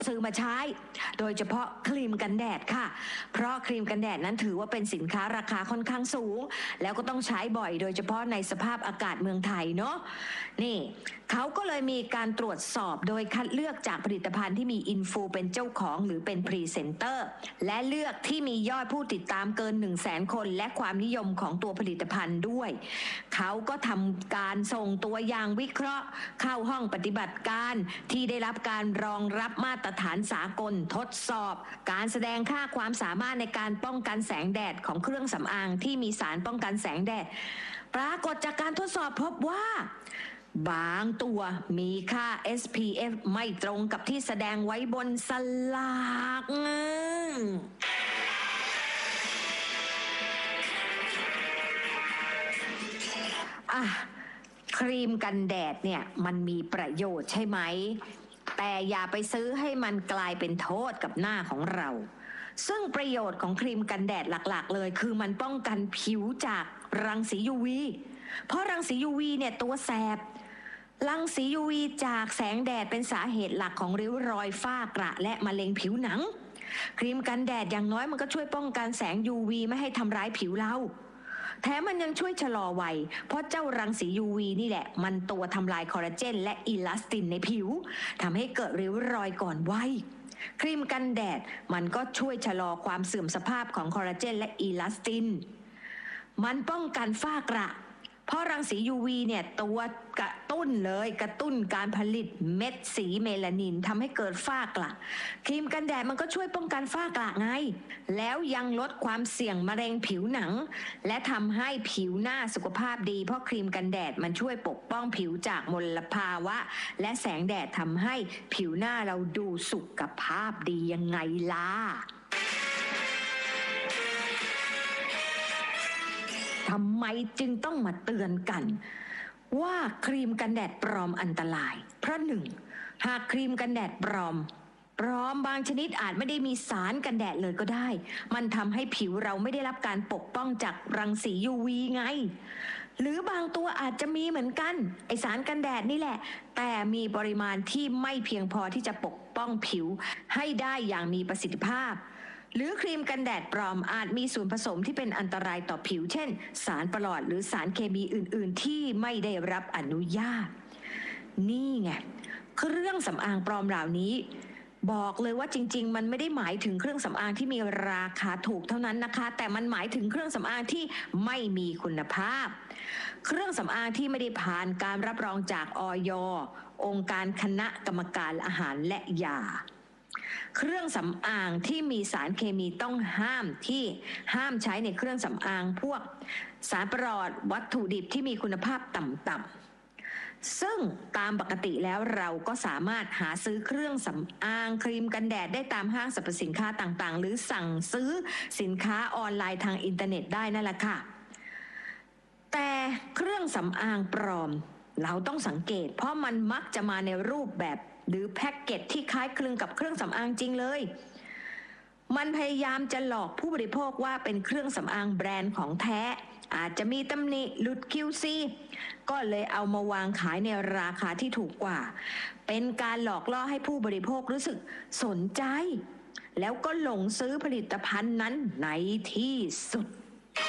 ซื้อมาใช้โดยเฉพาะครีมกันแดดค่ะเพราะครีมกันแดดนั้นถือว่าเป็นสินค้าราคาค่อนข้างสูงแล้วก็ต้องใช้บ่อยโดยเฉพาะในสภาพอากาศเมืองไทยเนาะนี่เขาก็เลยมีการตรวจสอบโดยคัดเลือกจากผลิตภัณฑ์ที่มีอินฟูเป็นเจ้าของหรือเป็นพรีเซนเตอร์และเลือกที่มียอดผู้ติดตามเกิน 100,000 คนและความนิยมของตัวผลิตภัณฑ์ด้วยเขาก็ทำการส่งตัวอย่างวิเคราะห์เข้าห้องปฏิบัติการที่ได้รับการรองรับมาตรฐานสากลทดสอบการแสดงค่าความสามารถในการป้องกันแสงแดดของเครื่องสำอางที่มีสารป้องกันแสงแดดปรากฏจากการทดสอบพบว่าบางตัวมีค่า SPF ไม่ตรงกับที่แสดงไว้บนสลากครีมกันแดดเนี่ยมันมีประโยชน์ใช่ไหมแต่อย่าไปซื้อให้มันกลายเป็นโทษกับหน้าของเราซึ่งประโยชน์ของครีมกันแดดหลักๆเลยคือมันป้องกันผิวจากรังสี UV เพราะรังสี UV เนี่ยตัวแสบรังสี UV จากแสงแดดเป็นสาเหตุหลักของริ้วรอยฝ้ากระและมะเร็งผิวหนังครีมกันแดดอย่างน้อยมันก็ช่วยป้องกันแสง UV ไม่ให้ทำร้ายผิวเราแถมมันยังช่วยชะลอวัยเพราะเจ้ารังสี UV นี่แหละมันตัวทำลายคอลลาเจนและอิลาสตินในผิวทำให้เกิดริ้วรอยก่อนวัยครีมกันแดดมันก็ช่วยชะลอความเสื่อมสภาพของคอลลาเจนและอิลาสตินมันป้องกันฝ้ากระเพราะรังสี UV เนี่ยตัวกระตุ้นการผลิตเม็ดสีเมลานินทำให้เกิดฝ้ากระครีมกันแดดมันก็ช่วยป้องกันฝ้ากระไงแล้วยังลดความเสี่ยงมะเร็งผิวหนังและทำให้ผิวหน้าสุขภาพดีเพราะครีมกันแดดมันช่วยปกป้องผิวจากมลภาวะและแสงแดดทำให้ผิวหน้าเราดูสุขภาพดียังไงล่ะทำไมจึงต้องมาเตือนกันว่าครีมกันแดดปลอมอันตรายเพราะหนึ่งหากครีมกันแดดปลอมบางชนิดอาจไม่ได้มีสารกันแดดเลยก็ได้มันทำให้ผิวเราไม่ได้รับการปกป้องจากรังสี UV ไงหรือบางตัวอาจจะมีเหมือนกันไอสารกันแดดนี่แหละแต่มีปริมาณที่ไม่เพียงพอที่จะปกป้องผิวให้ได้อย่างมีประสิทธิภาพหรือครีมกันแดดปลอมอาจมีส่วนผสมที่เป็นอันตรายต่อผิวเช่นสารประหลอดหรือสารเคมีอื่นๆที่ไม่ได้รับอนุญาตนี่ไงเครื่องสำอางปลอมเหล่านี้บอกเลยว่าจริงๆมันไม่ได้หมายถึงเครื่องสำอางที่มีราคาถูกเท่านั้นนะคะแต่มันหมายถึงเครื่องสำอางที่ไม่มีคุณภาพเครื่องสำอางที่ไม่ได้ผ่านการรับรองจากอย.องค์การคณะกรรมการอาหารและยาเครื่องสำอางที่มีสารเคมีต้องห้ามใช้ในเครื่องสำอางพวกสารประหลอดวัตถุดิบที่มีคุณภาพต่ำๆซึ่งตามปกติแล้วเราก็สามารถหาซื้อเครื่องสำอางครีมกันแดดได้ตามห้างสรรพสินค้าต่างๆหรือสั่งซื้อสินค้าออนไลน์ทางอินเทอร์เน็ตได้นั่นแหละค่ะแต่เครื่องสำอางปลอมเราต้องสังเกตเพราะมันมักจะมาในรูปแบบหรือแพ็กเกจที่คล้ายคลึงกับเครื่องสำอางจริงเลยมันพยายามจะหลอกผู้บริโภคว่าเป็นเครื่องสำอางแบรนด์ของแท้อาจจะมีตำหนิหลุด QC ก็เลยเอามาวางขายในราคาที่ถูกกว่าเป็นการหลอกล่อให้ผู้บริโภครู้สึกสนใจแล้วก็หลงซื้อผลิตภัณฑ์นั้นในที่สุด